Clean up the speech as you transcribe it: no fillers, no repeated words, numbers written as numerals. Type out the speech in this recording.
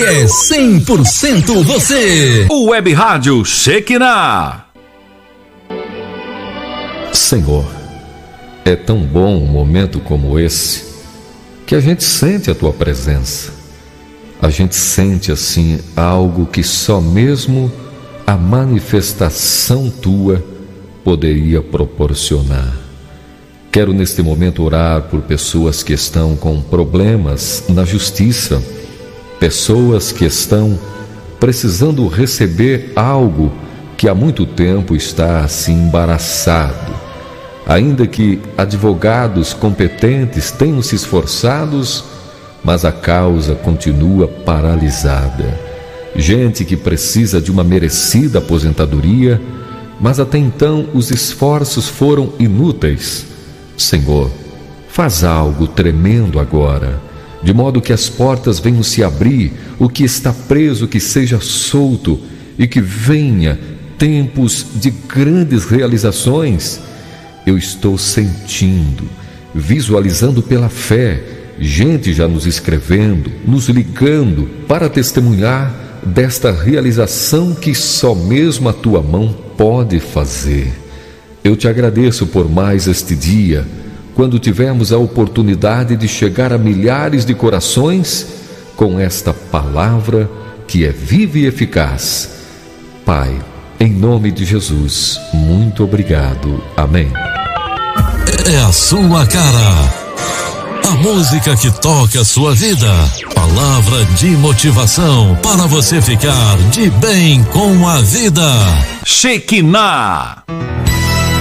é 100% você. O Web Rádio Shekinah. Senhor, é tão bom um momento como esse, que a gente sente a Tua presença. A gente sente assim algo que só mesmo a manifestação Tua poderia proporcionar. Quero neste momento orar por pessoas que estão com problemas na justiça, pessoas que estão precisando receber algo que há muito tempo está assim embaraçado. Ainda que advogados competentes tenham se esforçados, mas a causa continua paralisada. Gente que precisa de uma merecida aposentadoria, mas até então os esforços foram inúteis. Senhor, faz algo tremendo agora, de modo que as portas venham se abrir, o que está preso que seja solto e que venha tempos de grandes realizações. Eu estou sentindo, visualizando pela fé, gente já nos escrevendo, nos ligando para testemunhar desta realização que só mesmo a Tua mão pode fazer. Eu te agradeço por mais este dia, quando tivemos a oportunidade de chegar a milhares de corações com esta palavra que é viva e eficaz. Pai, em nome de Jesus, muito obrigado. Amém. É a sua cara. A música que toca a sua vida. Palavra de motivação para você ficar de bem com a vida. Shekinah.